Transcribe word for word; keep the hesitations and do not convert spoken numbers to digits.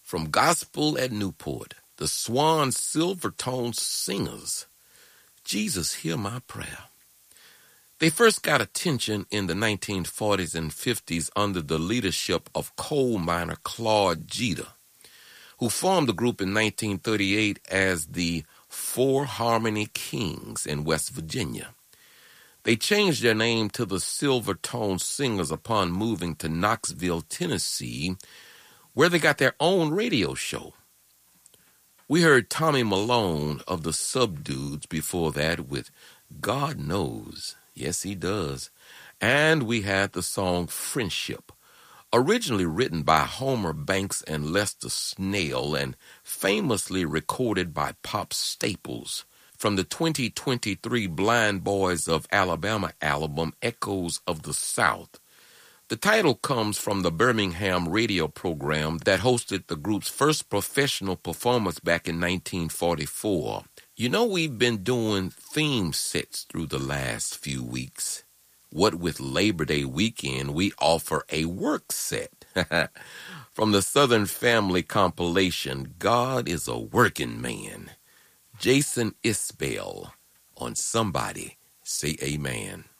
From Gospel at Newport, the Swan Silvertone Singers, Jesus, Hear My Prayer. They first got attention in the nineteen forties and fifties under the leadership of coal miner Claude Jeter, who formed the group in nineteen thirty-eight as the Four Harmony Kings in West Virginia. They changed their name to the Silvertone Singers upon moving to Knoxville, Tennessee, where they got their own radio show. We heard Tommy Malone of the Subdudes before that with God Knows. Yes, he does. And we had the song Friendship, originally written by Homer Banks and Lester Snail and famously recorded by Pop Staples from the twenty twenty-three Blind Boys of Alabama album Echoes of the South. The title comes from the Birmingham radio program that hosted the group's first professional performance back in nineteen forty-four. You know, we've been doing theme sets through the last few weeks. What with Labor Day weekend, we offer a work set. From the Southern Family compilation, God is a Working Man. Jason Isbell on Somebody Say Amen.